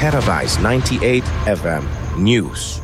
Paradise 98 FM News.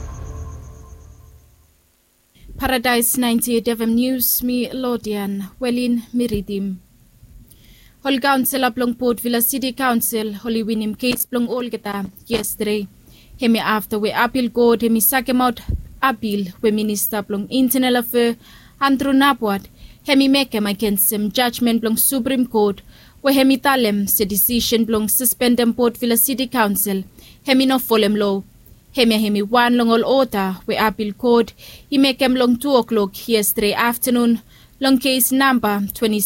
Paradise 98 FM News mi Lodian Welin Miridim. Hol Council plong Port Vila City Council holi winim case plong Olgeta yesterday. Hemi after we appeal court hemi sakemout appeal we minister plong internal affair Andrew Napwat hemi mekem against some judgment plong Supreme Court we hemi talem se decision plong suspendem Port Vila City Council hemi no folem law. Hemi one long all order we appeal court he mekem long 2 o'clock yesterday afternoon long case number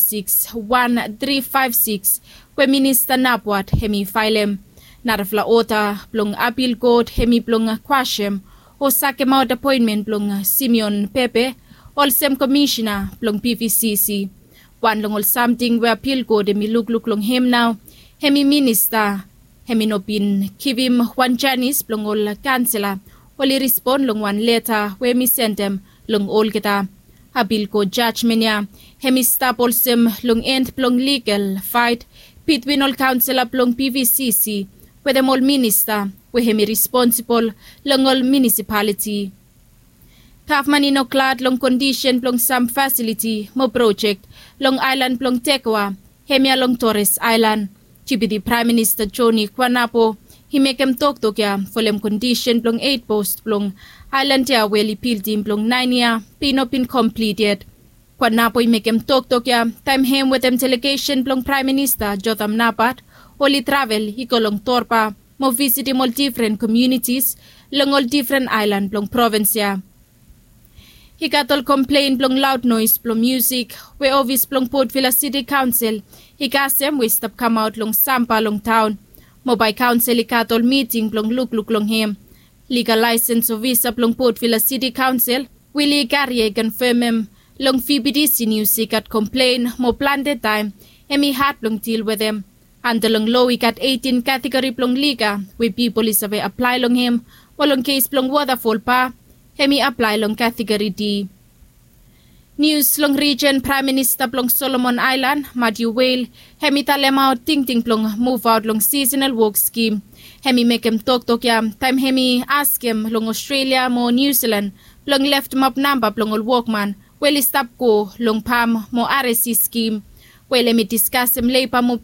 261356 we minister Napwat hemi filem narafla order plong appeal court hemi plong kwashem o sakem out appointment plong Simeon Pepe Olsem Commissioner plong PVCC. One long all something we appeal court hemi look long him now. Hemi minister hemi no bin kivim one Janice plong all councillor. Oli respond long one letter we mi send them long all kita. Appeal court judgment ya. Hemi stop olsem long end plong legal fight between all councillor plong PVCC with them all minister we hemi responsible long all municipality. Kafmani no clad long condition plong some facility mo project long island plong Tekwa hemi along Torres Island. Chibidi Prime Minister Johnny Kwanapo he mekem tok ya folem condition plong 8 post plong island ya weli pildim plong 9 ya pin completed. Kwanapo he mekem tok ya time him with them delegation plong Prime Minister Jotham Napat oli travel hikolong Torpa mo visit all different communities long all different island plong province ya. He got all complain plong loud noise plong music we office plong Port Vila City Council. He got them we stop come out long Sampa long town. Mobile council he got all meeting plong look long him. Legal license of visa plong Port Vila City Council. Willie Garrier confirm him. Long FBDC news he got complain mo plan the time. And he had plong deal with him. And the long low he got 18 category plong liga. We people is away apply long him. Walong case plong waterfall pa. Hemi apply long category D. News long region Prime Minister plong Solomon Island, Matthew Whale, hemi talem out ting plong move out long seasonal work scheme. Hemi make him talk ya, time hemi ask him long Australia mo New Zealand, long left map number plong all workman, well stop ko long PAM mo RSC scheme. Well hemi discuss him labor mo